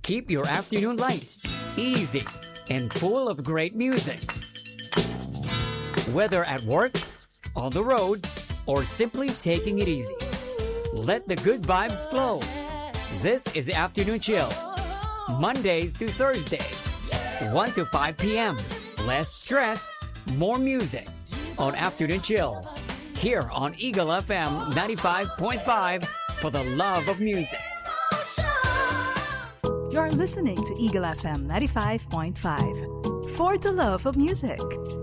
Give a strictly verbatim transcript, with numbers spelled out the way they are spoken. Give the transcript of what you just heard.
keep your afternoon light, easy, and full of great music. Whether at work, on the road, or simply taking it easy, let the good vibes flow. This is the Afternoon Chill, Mondays to Thursdays, one to five p.m. Less stress, more music on Afternoon Chill, here on Eagle F M ninety-five point five for the love of music. You're listening to Eagle F M ninety-five point five for the love of music.